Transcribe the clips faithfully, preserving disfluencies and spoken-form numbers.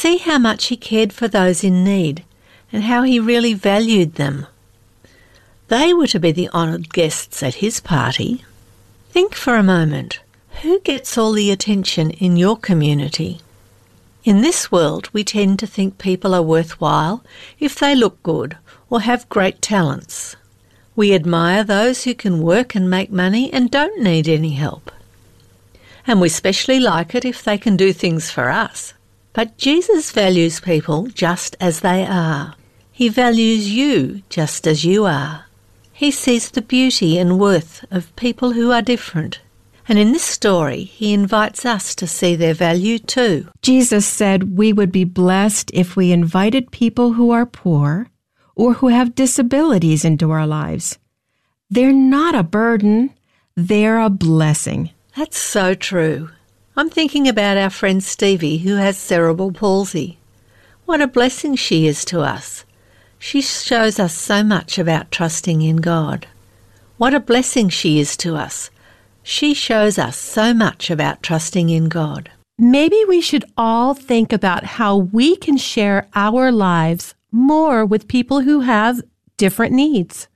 see how much he cared for those in need and how he really valued them. They were to be the honoured guests at his party. Think for a moment, who gets all the attention in your community? In this world, we tend to think people are worthwhile if they look good or have great talents. We admire those who can work and make money and don't need any help. And we especially like it if they can do things for us. But Jesus values people just as they are. He values you just as you are. He sees the beauty and worth of people who are different. And in this story, he invites us to see their value too. Jesus said we would be blessed if we invited people who are poor or who have disabilities into our lives. They're not a burden, they're a blessing. That's so true. I'm thinking about our friend Stevie who has cerebral palsy. What a blessing she is to us. She shows us so much about trusting in God. What a blessing she is to us. She shows us so much about trusting in God. Maybe we should all think about how we can share our lives more with people who have different needs.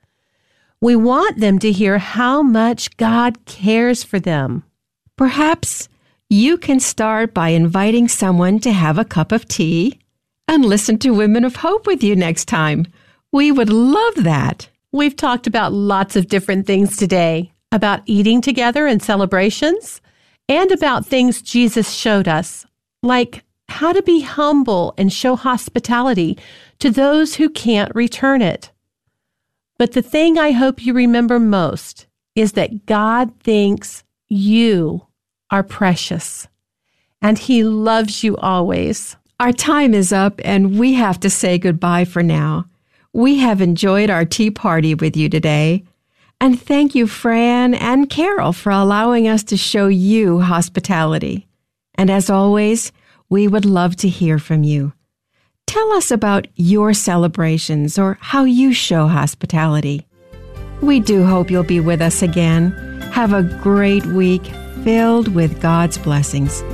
We want them to hear how much God cares for them. Perhaps you can start by inviting someone to have a cup of tea and listen to Women of Hope with you next time. We would love that. We've talked about lots of different things today, about eating together and celebrations, and about things Jesus showed us, like how to be humble and show hospitality to those who can't return it. But the thing I hope you remember most is that God thinks you are precious, and He loves you always. Our time is up, and we have to say goodbye for now. We have enjoyed our tea party with you today. And thank you, Fran and Carol, for allowing us to show you hospitality. And as always, we would love to hear from you. Tell us about your celebrations or how you show hospitality. We do hope you'll be with us again. Have a great week filled with God's blessings.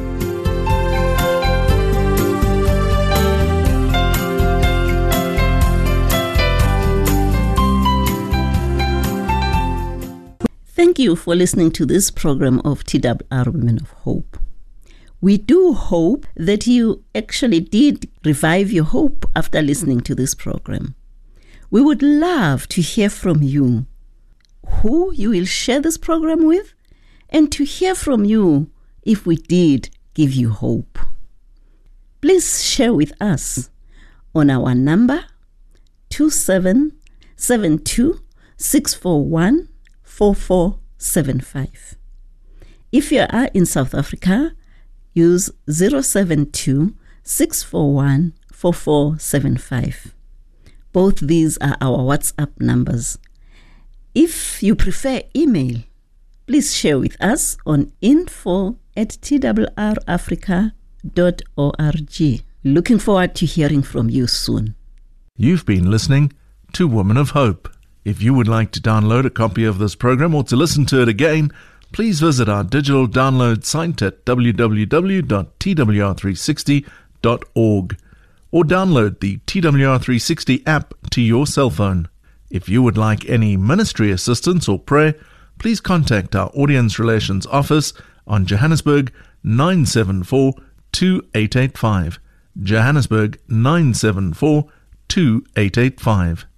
Thank you for listening to this program of T W R Women of Hope. We do hope that you actually did revive your hope after listening to this program. We would love to hear from you, who you will share this program with, and to hear from you if we did give you hope. Please share with us on our number two seven seven two, six four one, four four seven five. If you are in South Africa, use zero seven two, six four one, four four seven five. Both these are our WhatsApp numbers. If you prefer email, please share with us on info at t w r africa dot org. Looking forward to hearing from you soon. You've been listening to Women of Hope. If you would like to download a copy of this program or to listen to it again, please visit our digital download site at w w w dot t w r three sixty dot org or download the T W R three sixty app to your cell phone. If you would like any ministry assistance or prayer, please contact our Audience Relations Office on Johannesburg nine seven four, two eight eight five. Johannesburg nine seven four, two eight eight five.